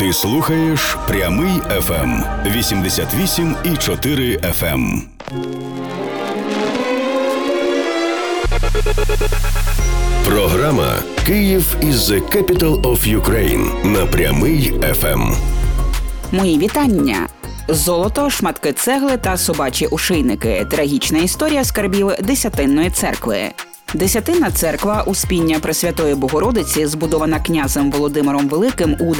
Ти слухаєш Прямий ФМ 88,4 FM. Програма «Київ is the capital of Ukraine» на Прямий ФМ. Мої вітання. Золото, шматки цегли та собачі ошейники. Трагічна історія скарбів Десятинної церкви. Десятинна церква Успіння Пресвятої Богородиці, збудована князем Володимиром Великим у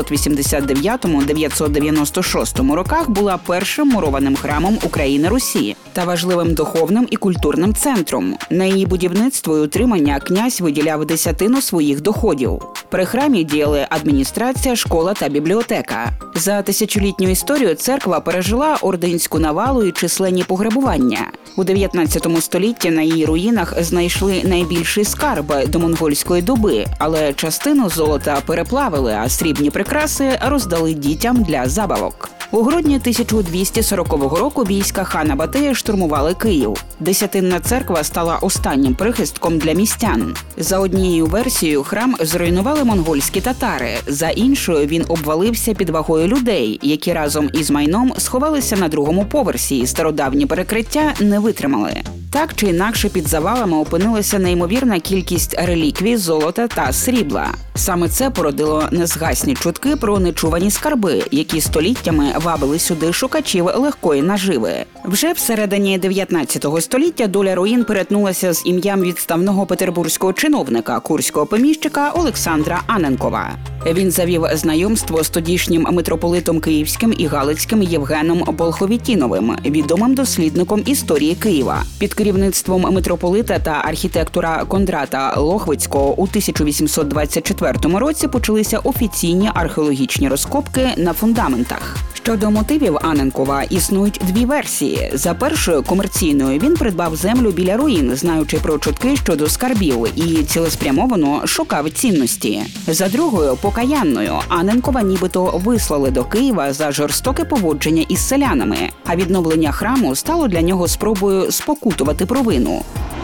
989-996 роках, була першим мурованим храмом України-Русі та важливим духовним і культурним центром. На її будівництво і утримання князь виділяв десятину своїх доходів. При храмі діяли адміністрація, школа та бібліотека. За тисячолітню історію церква пережила ординську навалу і численні пограбування. У 19 столітті на її руїнах знайшли найбільший скарб домонгольської доби, але частину золота переплавили, а срібні прикраси роздали дітям для забавок. У грудні 1240 року війська хана Батия штурмували Київ. Десятинна церква стала останнім прихистком для містян. За однією версією, храм зруйнували монгольські татари, за іншою він обвалився під вагою людей, які разом із майном сховалися на другому поверсі і стародавні перекриття не витримали. Так чи інакше під завалами опинилася неймовірна кількість реліквій золота та срібла. Саме це породило незгасні чутки про нечувані скарби, які століттями вабили сюди шукачів легкої наживи. Вже всередині 19 століття доля руїн перетнулася з ім'ям відставного петербурзького чиновника, курського поміщика Олександра Анненкова. Він завів знайомство з тодішнім митрополитом Київським і Галицьким Євгеном Болховітіновим, відомим дослідником історії Києва. Під керівництвом митрополита та архітектора Кондрата Лохвицького у 1824 році почалися офіційні археологічні розкопки на фундаментах. Щодо мотивів Анненкова існують дві версії. За першою, комерційною, він придбав землю біля руїн, знаючи про чутки щодо скарбів, і цілеспрямовано шукав цінності. За другою, покаянною, Анненкова нібито вислали до Києва за жорстоке поводження із селянами, а відновлення храму стало для нього спробою спокутувати провину.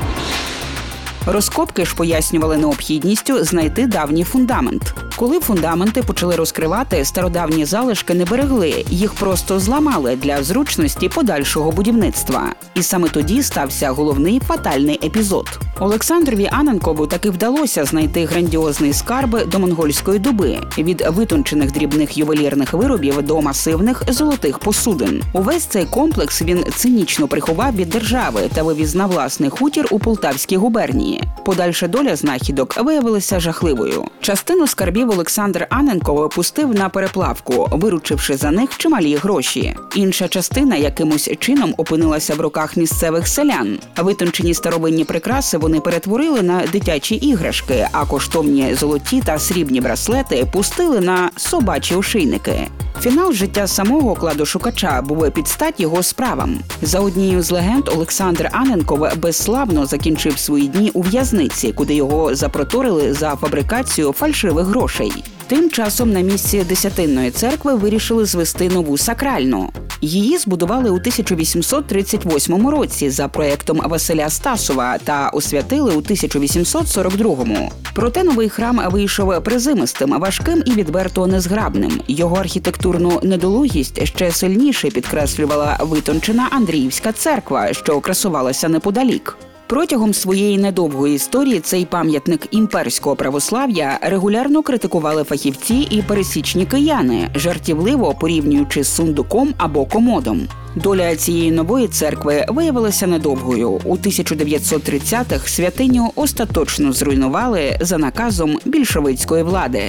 Розкопки ж пояснювали необхідністю знайти давній фундамент. Коли фундаменти почали розкривати, стародавні залишки не берегли, їх просто зламали для зручності подальшого будівництва. І саме тоді стався головний фатальний епізод. Олександрові Анненкову таки вдалося знайти грандіозний скарб домонгольської доби – від витончених дрібних ювелірних виробів до масивних золотих посудин. Увесь цей комплекс він цинічно приховав від держави та вивіз на власний хутір у Полтавській губернії. Подальша доля знахідок виявилася жахливою. Частину скарбів Олександр Анненков пустив на переплавку, виручивши за них чималі гроші. Інша частина якимось чином опинилася в руках місцевих селян. Витончені старовинні прикраси вони перетворили на дитячі іграшки, а коштовні золоті та срібні браслети пустили на собачі ошейники. Фінал життя самого кладошукача був під стать його справам. За однією з легенд, Олександр Анненков безславно закінчив свої дні у в'язниці, куди його запроторили за фабрикацію фальшивих грошей. Тим часом на місці Десятинної церкви вирішили звести нову сакральну. Її збудували у 1838 році за проєктом Василя Стасова та освятили у 1842-му. Проте новий храм вийшов призимистим, важким і відверто незграбним. Його архітектурну недолугість ще сильніше підкреслювала витончена Андріївська церква, що красувалася неподалік. Протягом своєї недовгої історії цей пам'ятник імперського православ'я регулярно критикували фахівці і пересічні кияни, жартівливо порівнюючи з сундуком або комодом. Доля цієї нової церкви виявилася недовгою. У 1930-х святиню остаточно зруйнували за наказом більшовицької влади.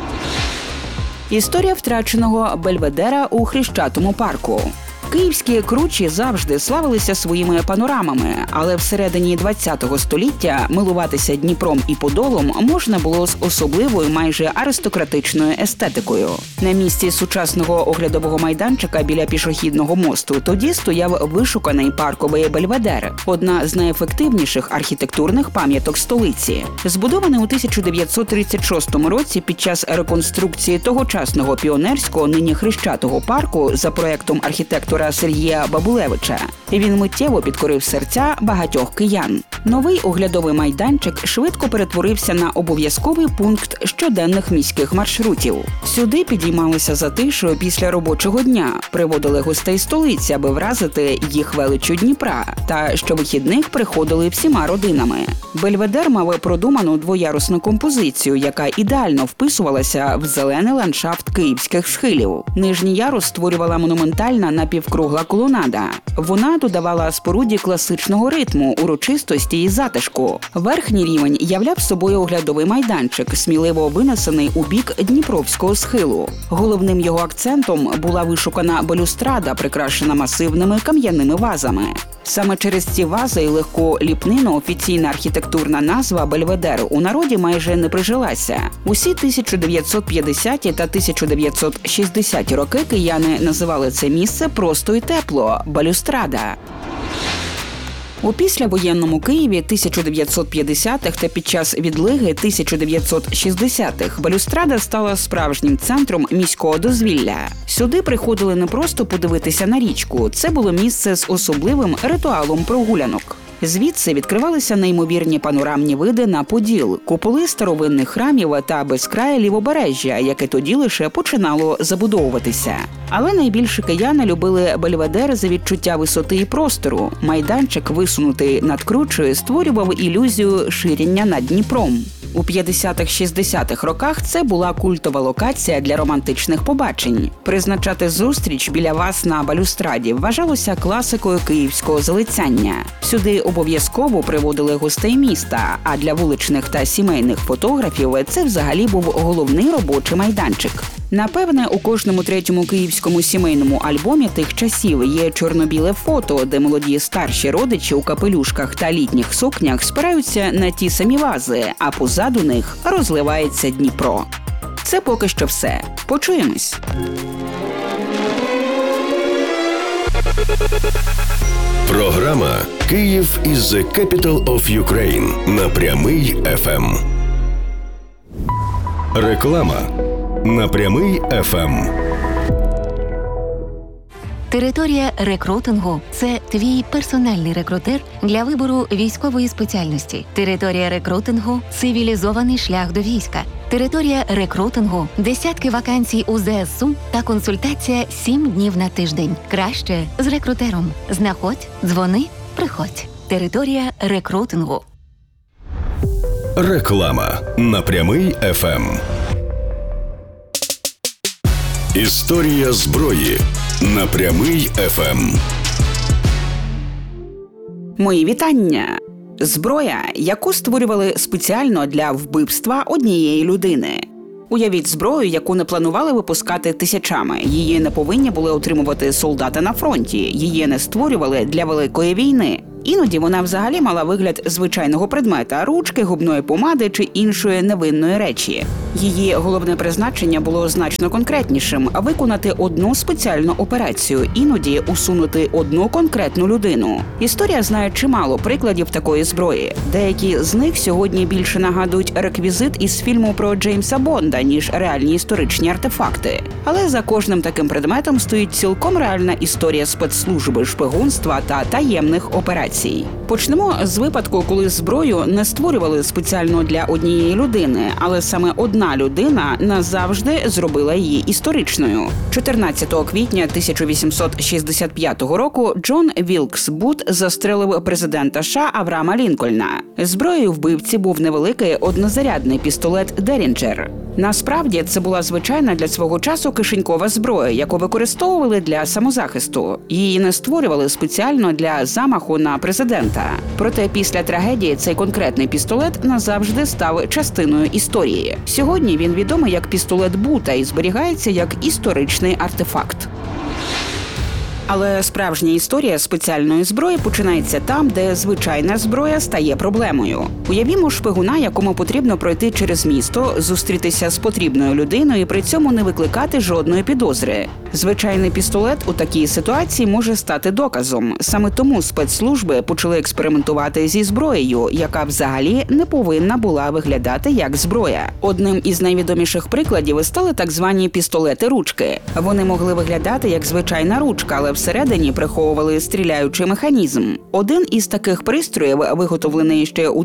Історія втраченого Бельведера у Хрещатому парку. Київські кручі завжди славилися своїми панорамами, але всередині ХХ століття милуватися Дніпром і Подолом можна було з особливою, майже аристократичною естетикою. На місці сучасного оглядового майданчика біля пішохідного мосту тоді стояв вишуканий парковий Бельведер – одна з найефективніших архітектурних пам'яток столиці. Збудований у 1936 році під час реконструкції тогочасного піонерського, нині Хрещатого парку за проєктом архітектора актора Сергія Бабулевича. Він миттєво підкорив серця багатьох киян. Новий оглядовий майданчик швидко перетворився на обов'язковий пункт щоденних міських маршрутів. Сюди підіймалися за тишою після робочого дня, приводили гостей столиці, аби вразити їх величчю Дніпра, та щовихідних приходили всіма родинами. Бельведер мав продуману двоярусну композицію, яка ідеально вписувалася в зелений ландшафт київських схилів. Нижній ярус створювала монументальна напівкругла колонада. Вона додавала споруді класичного ритму, урочистості і затишку. Верхній рівень являв собою оглядовий майданчик, сміливо винесений у бік Дніпровського схилу. Головним його акцентом була вишукана балюстрада, прикрашена масивними кам'яними вазами. Саме через ці вази і легку ліпнину офіційна архітектурна назва «Бельведер» у народі майже не прижилася. Усі 1950-ті та 1960-ті роки кияни називали це місце просто і тепло – «Балюстрада». У післявоєнному Києві 1950-х та під час відлиги 1960-х балюстрада стала справжнім центром міського дозвілля. Сюди приходили не просто подивитися на річку, це було місце з особливим ритуалом прогулянок. Звідси відкривалися неймовірні панорамні види на Поділ, куполи старовинних храмів та безкрає лівобережжя, яке тоді лише починало забудовуватися. Але найбільше кияни любили Бельведер за відчуття висоти і простору. Майданчик, висунутий над кручею, створював ілюзію ширення над Дніпром. У 50-60-х роках це була культова локація для романтичних побачень. Призначати зустріч біля вас на балюстраді вважалося класикою київського залицяння. Сюди обов'язково приводили гостей міста, а для вуличних та сімейних фотографів це взагалі був головний робочий майданчик. Напевне, у кожному третьому київському сімейному альбомі тих часів є чорно-біле фото, де молоді старші родичі у капелюшках та літніх сукнях спираються на ті самі вази, а позаду них розливається Дніпро. Це поки що все. Почуємось. Програма «Київ is the capital of Ukraine» на Прямий FM. Реклама на Прямий FM. Територія рекрутингу – це твій персональний рекрутер для вибору військової спеціальності. Територія рекрутингу – цивілізований шлях до війська. Територія рекрутингу – десятки вакансій у ЗСУ та консультація 7 днів на тиждень. Краще з рекрутером. Знаходь, дзвони, приходь. Територія рекрутингу. Реклама на Прямий FM. Історія зброї на Прямий FM. Мої вітання! Зброя, яку створювали спеціально для вбивства однієї людини. Уявіть зброю, яку не планували випускати тисячами. Її не повинні були отримувати солдати на фронті. Її не створювали для Великої війни. Іноді вона взагалі мала вигляд звичайного предмета – ручки, губної помади чи іншої невинної речі. Її головне призначення було значно конкретнішим – виконати одну спеціальну операцію, іноді усунути одну конкретну людину. Історія знає чимало прикладів такої зброї. Деякі з них сьогодні більше нагадують реквізит із фільму про Джеймса Бонда, ніж реальні історичні артефакти. Але за кожним таким предметом стоїть цілком реальна історія спецслужби, шпигунства та таємних операцій. Почнемо з випадку, коли зброю не створювали спеціально для однієї людини, але саме одна людина назавжди зробила її історичною. 14 квітня 1865 року Джон Вілкс Бут застрелив президента США Авраама Лінкольна. Зброєю вбивці був невеликий однозарядний пістолет «Дерінджер». Насправді, це була звичайна для свого часу кишенькова зброя, яку використовували для самозахисту. Її не створювали спеціально для замаху на президента. Проте після трагедії цей конкретний пістолет назавжди став частиною історії. Сьогодні він відомий як пістолет Бута і зберігається як історичний артефакт. Але справжня історія спеціальної зброї починається там, де звичайна зброя стає проблемою. Уявімо шпигуна, якому потрібно пройти через місто, зустрітися з потрібною людиною і при цьому не викликати жодної підозри. Звичайний пістолет у такій ситуації може стати доказом. Саме тому спецслужби почали експериментувати зі зброєю, яка взагалі не повинна була виглядати як зброя. Одним із найвідоміших прикладів стали так звані пістолети-ручки. Вони могли виглядати як звичайна ручка, але всередині приховували стріляючий механізм. Один із таких пристроїв, виготовлений ще у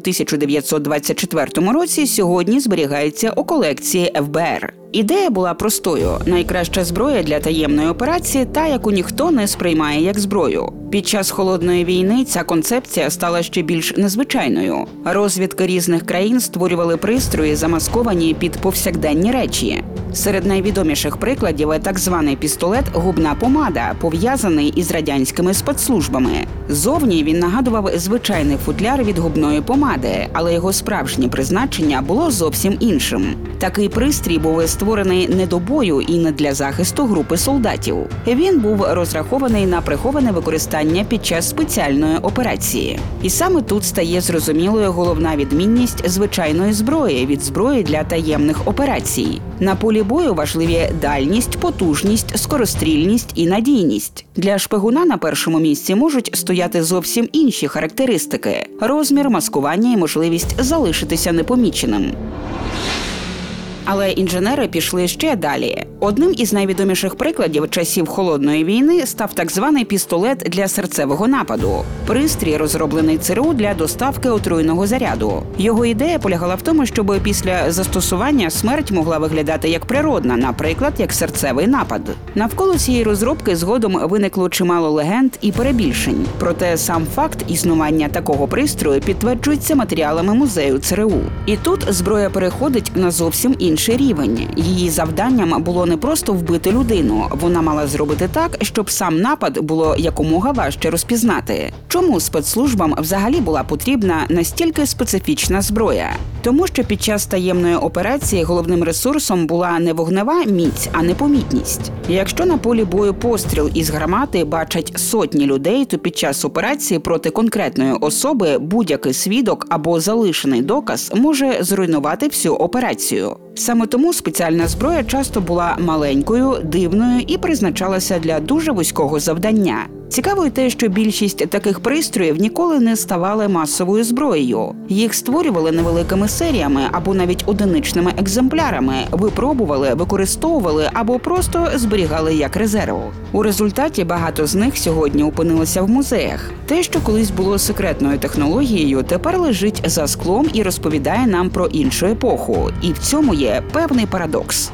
1924 році, сьогодні зберігається у колекції ФБР. Ідея була простою. Найкраща зброя для таємної операції – та, яку ніхто не сприймає як зброю. Під час Холодної війни ця концепція стала ще більш незвичайною. Розвідки різних країн створювали пристрої, замасковані під повсякденні речі. Серед найвідоміших прикладів – так званий пістолет «губна помада», пов'язаний із радянськими спецслужбами. Зовні він нагадував звичайний футляр від губної помади, але його справжнє призначення було зовсім іншим. Такий пристрій був створений не до бою і не для захисту групи солдатів. Він був розрахований на приховане використання під час спеціальної операції. І саме тут стає зрозумілою головна відмінність звичайної зброї від зброї для таємних операцій. На полі бою важливі дальність, потужність, скорострільність і надійність. Для шпигуна на першому місці можуть стояти зовсім інші характеристики – розмір, маскування і можливість залишитися непоміченим. Але інженери пішли ще далі. Одним із найвідоміших прикладів часів Холодної війни став так званий пістолет для серцевого нападу. Пристрій розроблений ЦРУ для доставки отруйного заряду. Його ідея полягала в тому, щоб після застосування смерть могла виглядати як природна, наприклад, як серцевий напад. Навколо цієї розробки згодом виникло чимало легенд і перебільшень. Проте сам факт існування такого пристрою підтверджується матеріалами музею ЦРУ. І тут зброя переходить на зовсім інший рівень. Її завданням було не просто вбити людину, вона мала зробити так, щоб сам напад було якомога важче розпізнати. Чому спецслужбам взагалі була потрібна настільки специфічна зброя? Тому що під час таємної операції головним ресурсом була не вогнева міць, а непомітність. Якщо на полі бою постріл із гармати бачать сотні людей, то під час операції проти конкретної особи будь-який свідок або залишений доказ може зруйнувати всю операцію. Саме тому спеціальна зброя часто була маленькою, дивною і призначалася для дуже вузького завдання. Цікаво й те, що більшість таких пристроїв ніколи не ставали масовою зброєю. Їх створювали невеликими серіями або навіть одиничними екземплярами, випробували, використовували або просто зберігали як резерв. У результаті багато з них сьогодні опинилося в музеях. Те, що колись було секретною технологією, тепер лежить за склом і розповідає нам про іншу епоху. І в цьому є певний парадокс.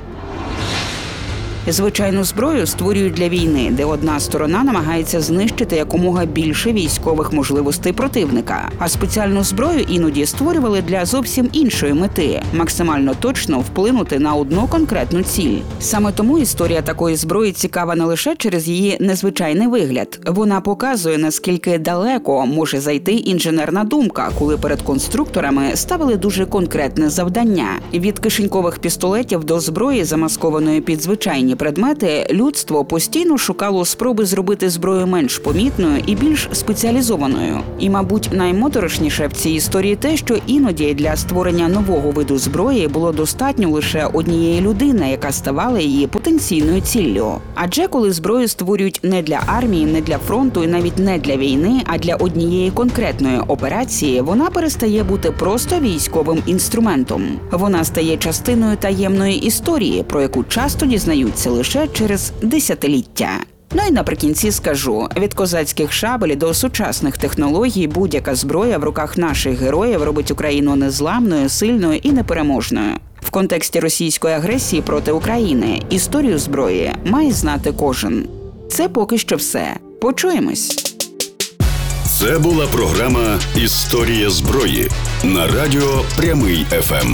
Звичайну зброю створюють для війни, де одна сторона намагається знищити якомога більше військових можливостей противника, а спеціальну зброю іноді створювали для зовсім іншої мети – максимально точно вплинути на одну конкретну ціль. Саме тому історія такої зброї цікава не лише через її незвичайний вигляд. Вона показує, наскільки далеко може зайти інженерна думка, коли перед конструкторами ставили дуже конкретне завдання. Від кишенькових пістолетів до зброї, замаскованої під звичайні предмети, людство постійно шукало спроби зробити зброю менш помітною і більш спеціалізованою. І, мабуть, наймоторошніше в цій історії те, що іноді для створення нового виду зброї було достатньо лише однієї людини, яка ставала її потенційною ціллю. Адже коли зброю створюють не для армії, не для фронту і навіть не для війни, а для однієї конкретної операції, вона перестає бути просто військовим інструментом. Вона стає частиною таємної історії, про яку часто дізнаються лише через десятиліття. Ну і наприкінці скажу, від козацьких шабель до сучасних технологій будь-яка зброя в руках наших героїв робить Україну незламною, сильною і непереможною. В контексті російської агресії проти України історію зброї має знати кожен. Це поки що все. Почуємось! Це була програма «Історія зброї» на радіо Прямий ФМ.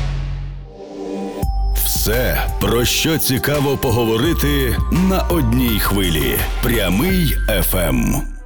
Все, про що цікаво поговорити на одній хвилі. Прямий ФМ.